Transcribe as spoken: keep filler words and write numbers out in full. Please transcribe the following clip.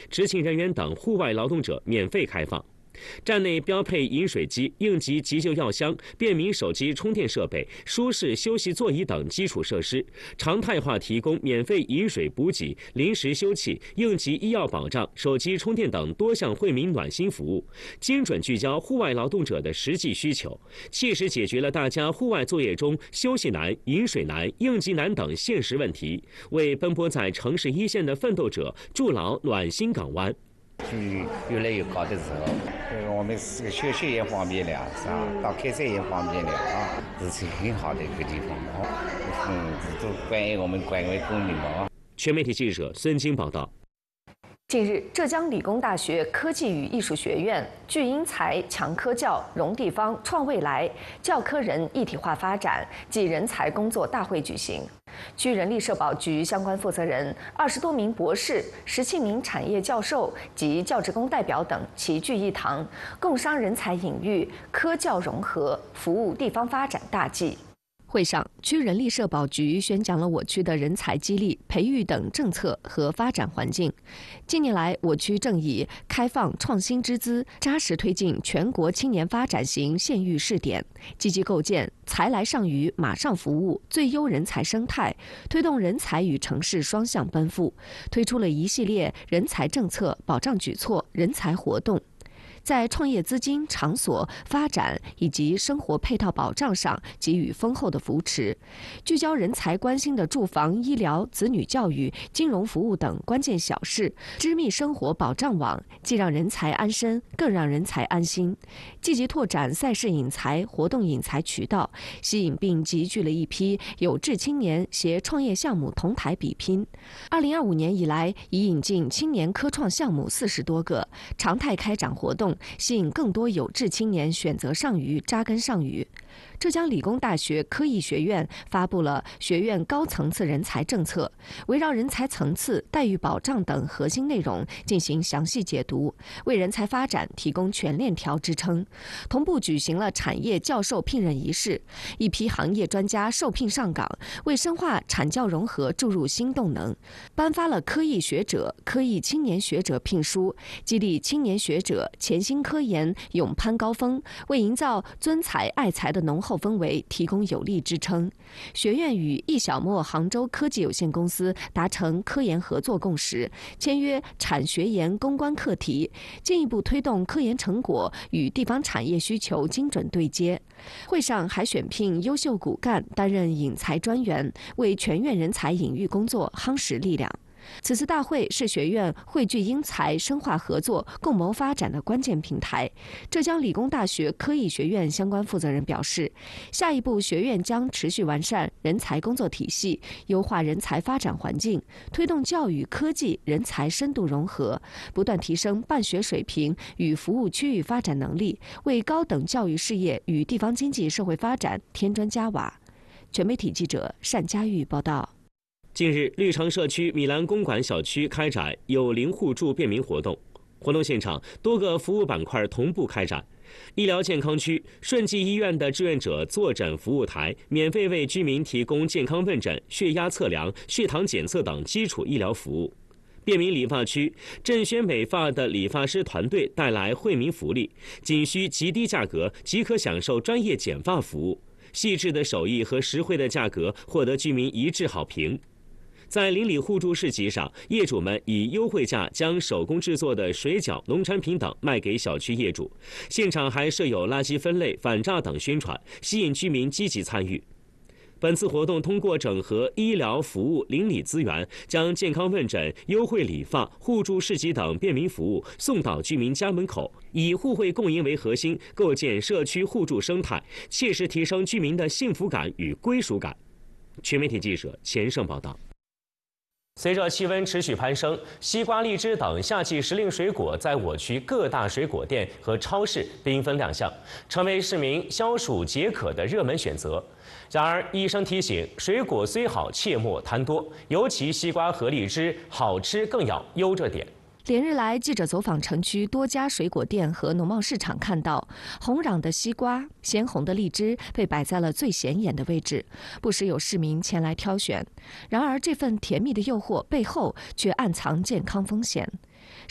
执勤人员等户外劳动者免费开放。站内标配饮水机、应急急救药箱、便民手机充电设备、舒适休息座椅等基础设施，常态化提供免费饮水补给、临时休憩、应急医药保障、手机充电等多项惠民暖心服务，精准聚焦户外劳动者的实际需求，切实解决了大家户外作业中休息难、饮水难、应急难等现实问题，为奔波在城市一线的奋斗者筑牢暖心港湾。 距离越来越高的时候，这个我们这个休息也方便了，是吧？到开车也方便了啊，这是很好的一个地方啊。嗯，这都关于我们关于公民嘛。 全媒体记者孙晶报道。 近日，浙江理工大学科技与艺术学院聚英才、强科教、融地方、创未来教科人一体化发展暨人才工作大会举行。区人力社保局相关负责人、二十多名博士、十七名产业教授及教职工代表等齐聚一堂，共商人才引育、科教融合，服务地方发展大计。会上，区人力社保局宣讲了我区的人才激励、培育等政策和发展环境。近年来，我区正以开放创新之姿，扎实推进全国青年发展型县域试点，积极构建才来上虞、马上服务最优人才生态，推动人才与城市双向奔赴，推出了一系列人才政策、保障举措、人才活动。在创业资金、场所、发展以及生活配套保障上给予丰厚的扶持，聚焦人才关心的住房、医疗、子女教育、金融服务等关键小事，织密生活保障网，既让人才安身，更让人才安心。积极拓展赛事引才、活动引才渠道，吸引并集聚了一批有志青年携创业项目同台比拼。二零二五年以来，已引进青年科创项目四十多个，常态开展活动，吸引更多有志青年选择上虞、扎根上虞。浙江理工大学科艺学院发布了学院高层次人才政策，围绕人才层次、待遇保障等核心内容进行详细解读，为人才发展提供全链条支撑。同步举行了产业教授聘任仪式，一批行业专家受聘上岗，为深化产教融合注入新动能。颁发了科艺学者、科艺青年学者聘书，激励青年学者潜心科研、勇攀高峰，为营造尊才爱才的浓厚氛围提供有力支撑。学院与易小莫杭州科技有限公司达成科研合作共识，签约产学研攻关课题，进一步推动科研成果与地方产业需求精准对接。会上还选聘优秀骨干担任引才专员，为全院人才引育工作夯实力量。此次大会是学院汇聚英才、深化合作、共谋发展的关键平台。浙江理工大学科艺学院相关负责人表示，下一步学院将持续完善人才工作体系，优化人才发展环境，推动教育、科技、人才深度融合，不断提升办学水平与服务区域发展能力，为高等教育事业与地方经济社会发展添砖加瓦。全媒体记者单佳玉报道。 近日，绿城社区米兰公馆小区开展有邻互助便民活动，活动现场多个服务板块同步开展。医疗健康区，顺济医院的志愿者坐诊服务台免费为居民提供健康问诊、血压测量、血糖检测等基础医疗服务。便民理发区，振轩美发的理发师团队带来惠民福利，仅需极低价格即可享受专业剪发服务，细致的手艺和实惠的价格获得居民一致好评。在邻里互助市集上，业主们以优惠价将手工制作的水饺、农产品等卖给小区业主。现场还设有垃圾分类、反诈等宣传，吸引居民积极参与。本次活动通过整合医疗服务、邻里资源，将健康问诊、优惠理发、互助市集等便民服务送到居民家门口，以互惠共赢为核心，构建社区互助生态，切实提升居民的幸福感与归属感。全媒体记者钱胜报道。随着气温持续攀升，西瓜、荔枝等夏季时令水果在我区各大水果店和超市缤纷亮相，成为市民消暑解渴的热门选择。然而，医生提醒，水果虽好，切莫贪多，尤其西瓜和荔枝，好吃更要悠着点。 连日来，记者走访城区多家水果店和农贸市场，看到红瓤的西瓜、鲜红的荔枝被摆在了最显眼的位置，不时有市民前来挑选。然而，这份甜蜜的诱惑背后却暗藏健康风险。